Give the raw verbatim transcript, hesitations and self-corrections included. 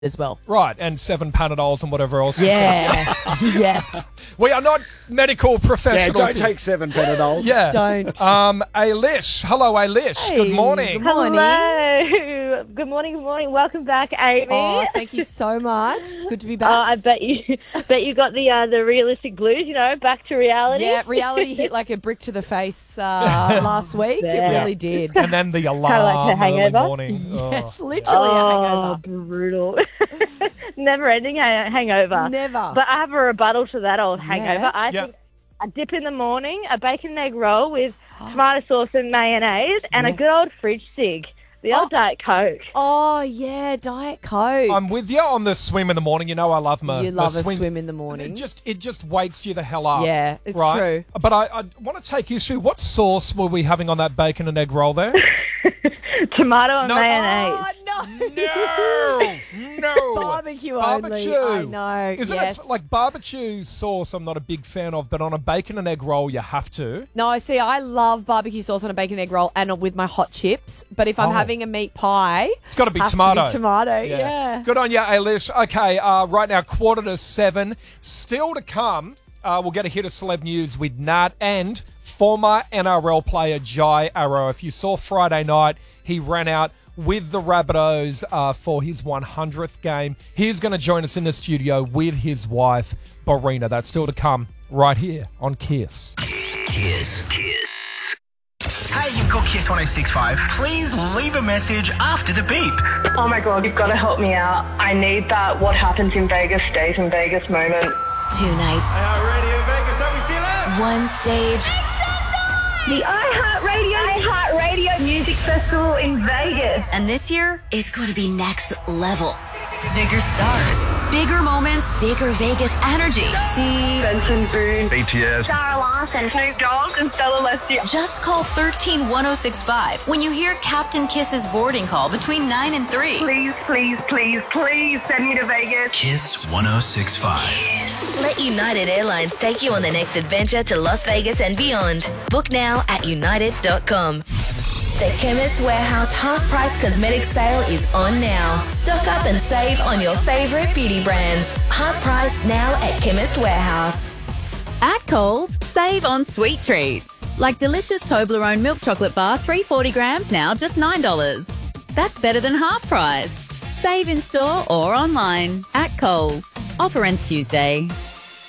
as well. Right, and seven Panadols and whatever else. Yeah, yes. We are not medical Yeah, professionals. don't here. take seven Panadols. Yeah. Don't. Um, Ailish. Hello, Ailish. Hey, Good morning. good morning. Hello. Good morning, good morning. Welcome back, Amy. Oh, thank you so much. It's good to be Uh, back. I bet you bet you got the uh, the realistic blues, you know, back to reality. Yeah, reality hit like a brick to the face uh, last week. It Yeah. really did. And then the alarm Kinda like the early hangover. morning. Yes, Oh. literally a Oh, hangover. brutal. Never ending hang- hangover. Never. But I have a rebuttal to that old hangover. Yeah. I Yeah. think a dip in the morning, a bacon and egg roll with tomato sauce and mayonnaise, and Yes. a good old fridge cig. The old Oh. Diet Coke. Oh, yeah, Diet Coke. I'm with you on the swim in the morning. You know I love my you my love a swim. swim in the morning. It just it just wakes you the hell up. Yeah, it's right? true. But I, I want to take issue. What sauce were we having on that bacon and egg roll there? Tomato and No. mayonnaise. Oh, no. No, no. Barbecue Barbecue. only. I know. Isn't yes. it like barbecue sauce? I'm not a big fan of, but on a bacon and egg roll, you have to. No, see, I love barbecue sauce on a bacon egg roll and with my hot chips. But if I'm Oh. having a meat pie, It's got to be has tomato. To be tomato, yeah. Good on you, Ailish. Okay, uh, right now, quarter to seven. Still to come, uh, we'll get a hit of celeb news with Nat and former N R L player Jai Arrow. If you saw Friday night, he ran out with the Rabbitohs uh, for his one hundredth game. He's going to join us in the studio with his wife, Barina. That's still to come right here on Kiss. Kiss. Kiss. Hey, you've got Kiss one oh six point five. Please leave a message after the beep. Oh my God, you've got to help me out. I need that what happens in Vegas stays in Vegas moment. Two nights, Radio Vegas, how we feeling? one stage, The iHeartRadio iHeartRadio Music Festival in Vegas. and this year is going to be next level. Bigger stars, bigger moments, bigger Vegas energy. See, Benson Boone, B T S. Sarah Larson, Snoop Dogg, and Stella Leslie. just call one three one oh six five when you hear Captain Kiss's boarding call between nine and three. Please, please, please, please send me to Vegas. Kiss one oh six point five. Let United Airlines take you on the next adventure to Las Vegas and beyond. Book now at united dot com. The Chemist Warehouse half-price cosmetic sale is on now. Stock up and save on your favorite beauty brands. Half price now at Chemist Warehouse. At Coles, save on sweet treats. Like delicious Toblerone milk chocolate bar, three hundred forty grams now, just nine dollars. That's better than half price. Save in store or online. At Coles. Offer ends Tuesday.